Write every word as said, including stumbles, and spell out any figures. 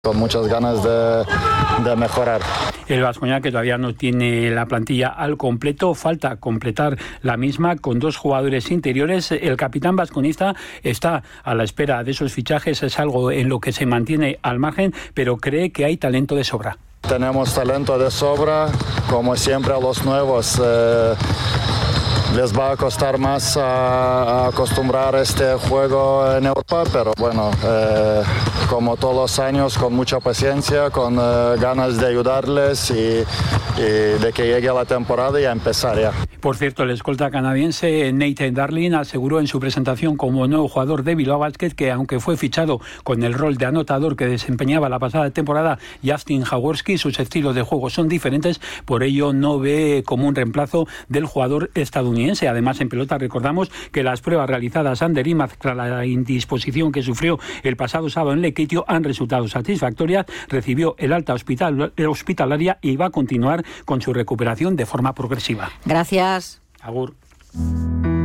Con muchas ganas de, de mejorar. El Baskonia, que todavía no tiene la plantilla al completo, falta completar la misma con dos jugadores interiores. El capitán vasconista está a la espera de esos fichajes, es algo en lo que se mantiene al margen, pero cree que hay talento de sobra. Tenemos talento de sobra, como siempre a los nuevos. Eh, les va a costar más a, a acostumbrar a este juego en Europa, pero bueno, eh, como todos los años, con mucha paciencia, con eh, ganas de ayudarles y, y de que llegue la temporada y a empezar ya. Por cierto, el escolta canadiense Nathan Darling aseguró en su presentación como nuevo jugador de Bilbao Basket que aunque fue fichado con el rol de anotador que desempeñaba la pasada temporada Justin Jaworski, sus estilos de juego son diferentes, por ello no ve como un reemplazo del jugador estadounidense. Además, en pelota recordamos que las pruebas realizadas a Ander Imaz tras la indisposición que sufrió el pasado sábado en Lekeitio han resultado satisfactorias. Recibió el alta hospital, hospitalaria y va a continuar con su recuperación de forma progresiva. Gracias. Agur.